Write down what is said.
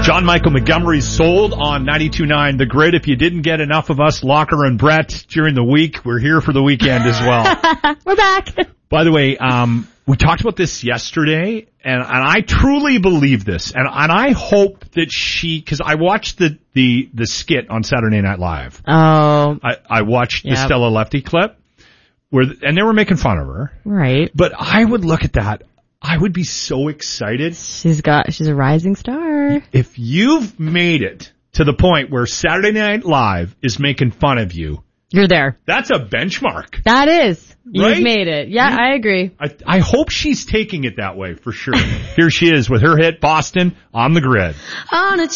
John Michael Montgomery sold on 92.9 The Grid. If you didn't get enough of us, Locker and Brett, during the week, we're here for the weekend as well. We're back. By the way, we talked about this yesterday, and I truly believe this, and I hope that because I watched the skit on Saturday Night Live. Oh. I watched the Stella Lefty clip, and they were making fun of her. Right. But I would look at that. I would be so excited. She's a rising star. If you've made it to the point where Saturday Night Live is making fun of you, you're there. That's a benchmark. That is. Right? You've made it. Yeah, I agree. I hope she's taking it that way for sure. Here she is with her hit Boston on The Grid. On a